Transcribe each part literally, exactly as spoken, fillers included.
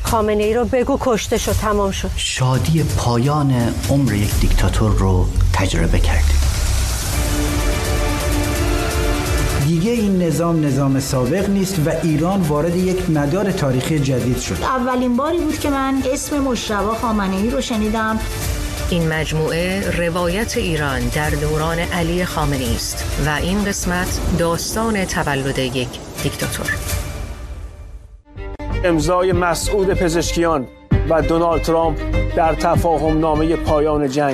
خامنه ای رو بگو کشته شد، تمام شد. شادی پایان عمر یک دیکتاتور رو تجربه کردیم. دیگه این نظام نظام سابق نیست و ایران وارد یک مدار تاریخی جدید شد. اولین باری بود که من اسم مجتبی خامنه‌ای رو شنیدم. این مجموعه روایت ایران در دوران علی خامنه‌ای است و این قسمت داستان تولد یک دیکتاتور. امضای مسعود پزشکیان و دونالد ترامپ در تفاهم نامه پایان جنگ.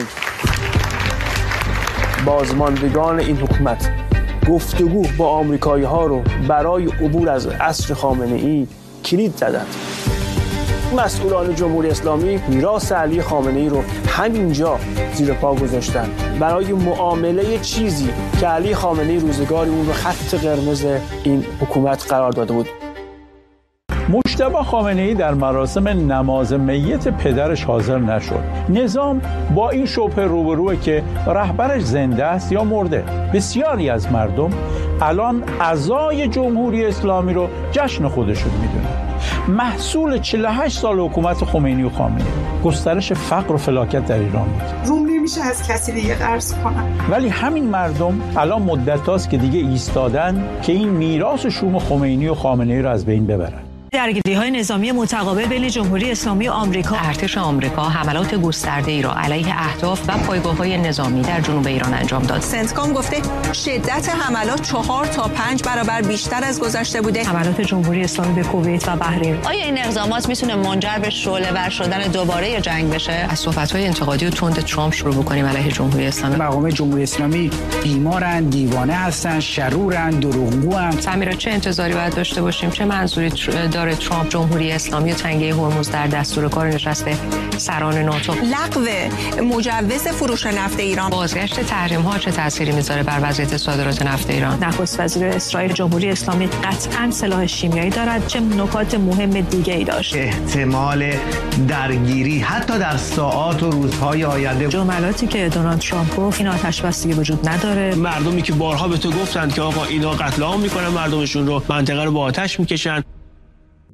بازماندگان این حکومت گفتگو با آمریکایی ها رو برای عبور از عصر خامنه ای کلید زدند. مسئولان جمهوری اسلامی میراث علی خامنه ای رو همینجا زیر پا گذاشتن برای معامله چیزی که علی خامنه ای روزگاری اون رو خط قرمز این حکومت قرار داده بود. مجتبی خامنه‌ای در مراسم نماز میت پدرش حاضر نشد. نظام با این شبهه روبروه که رهبرش زنده است یا مرده. بسیاری از مردم الان عزای جمهوری اسلامی رو جشن خودشون میدونن. محصول چهل و هشت سال حکومت خمینی و خامنه‌ای گسترش فقر و فلاکت در ایران بود. روم نمیشه از کسی دیگه قرض کنم. ولی همین مردم الان مدت هاست که دیگه ایستادن که این میراث شوم خمینی و خامنه‌ای رو از بین ببرن. درگیری‌های نظامی متقابل بین جمهوری اسلامی و آمریکا. ارتش آمریکا حملات گسترده‌ای را علیه اهداف و پایگاه‌های نظامی در جنوب ایران انجام داد. سنتکام گفته شدت حملات چهار تا پنج برابر بیشتر از گذشته بوده. حملات جمهوری اسلامی به کویت و بحرین. آیا این اقدامات میتونه منجر به شعله‌ور شدن دوباره جنگ بشه؟ از صحبت‌های انتقادی و تند ترامپ شروع بکنیم علیه جمهوری اسلامی. مقام جمهوری اسلامی بیمارن، دیوانه هستن، شرورن، دروغگوان. سمیرا چه انتظاری باید داشته باشیم؟ چه منظوری داره ترامپ جمهوری اسلامی و تنگه هرمز در دستور کار نشست سران ناتو؟ لغو مجوز فروش نفت ایران. بازگشت تحریم ها چه تأثیری میذاره بر وضعیت صادرات نفت ایران؟ نخست وزیر اسرائیل جمهوری اسلامی قطعاً سلاح شیمیایی دارد. چه نکات مهم دیگه ای داشت؟ احتمال درگیری حتی در ساعات و روزهای آینده. جملاتی که دونالد ترامپ گفت این آتش بس دیگه وجود نداره. مردمی که بارها به تو گفتند که آقا اینا قتل عام میکنن مردمشون رو، منطقه رو با آتش میکشن.